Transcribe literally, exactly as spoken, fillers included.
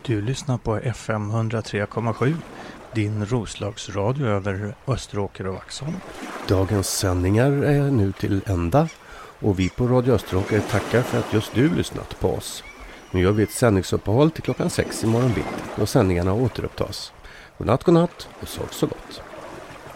Du lyssnar på F M ett noll tre komma sju, din Roslagsradio över Österåker och Vaxholm. Dagens sändningar är nu till ända och vi på Radio Österåker tackar för att just du lyssnat på oss. Nu gör vi ett sändningsuppehåll till klockan sex i morgon bitti och sändningarna återupptas. Godnatt, godnatt och sov så gott.